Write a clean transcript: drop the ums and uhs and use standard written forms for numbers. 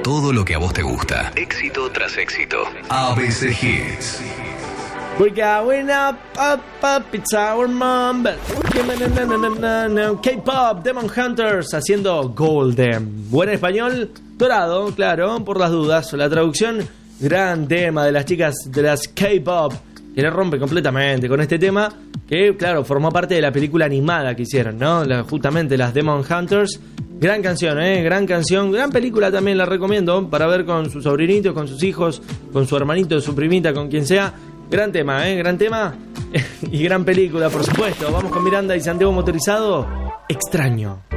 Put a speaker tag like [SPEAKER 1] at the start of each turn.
[SPEAKER 1] todo lo que a vos te gusta. Éxito tras éxito. ABC Hits.
[SPEAKER 2] We're going up, it's our mom. K-pop, Demon Hunters haciendo Golden. Buen español, dorado, claro, por las dudas. La traducción, gran tema de las chicas de las K-pop, que le rompe completamente con este tema, que claro, formó parte de la película animada que hicieron, ¿no? Justamente las Demon Hunters. Gran canción, gran canción, gran película también, la recomiendo para ver con sus sobrinitos, con sus hijos, con su hermanito, su primita, con quien sea. Gran tema, gran tema y gran película, por supuesto. Vamos con Miranda y Santiago Motorizado. Extraño.